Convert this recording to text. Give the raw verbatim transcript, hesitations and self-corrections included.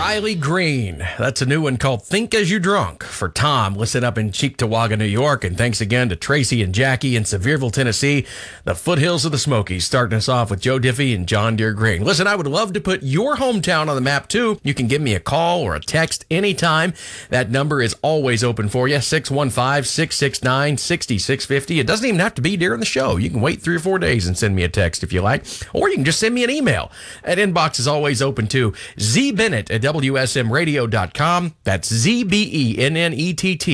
Riley Green. That's a new one called Think As You Drunk for Tom. Listen up in Cheektowaga, New York. And thanks again to Tracy and Jackie in Sevierville, Tennessee. The foothills of the Smokies, starting us off with Joe Diffie and John Deere Green. Listen, I would love to put your hometown on the map, too. You can give me a call or a text anytime. That number is always open for you, six one five, six six nine, six six five zero. It doesn't even have to be during the show. You can wait three or four days and send me a text if you like. Or you can just send me an email. That inbox is always open, too. Z Bennett at W S M radio dot com. That's Z B E N N E T T